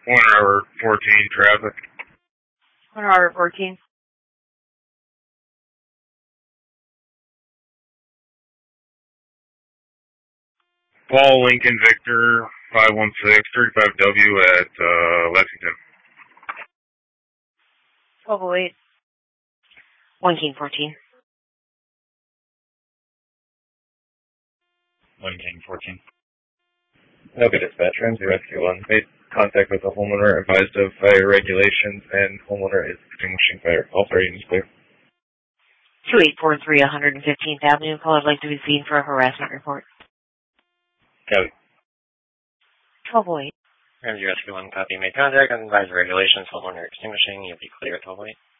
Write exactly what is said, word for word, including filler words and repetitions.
One hour fourteen traffic. One hour fourteen. Paul Lincoln Victor five one six thirty-five W at uh, Lexington. twelve oh eight. One King fourteen. One King fourteen. Okay, dispatch, Ramsey Rescue one. Made contact with the homeowner, advised of fire regulations, and homeowner is extinguishing fire. All fire units clear. two eight four three one fifteenth Avenue. Call I'd like to be seen for a harassment report. Copy. twelve oh eight. Ramsey Rescue one, copy. Made contact and advised regulations, homeowner extinguishing. You'll be clear at twelve oh eight.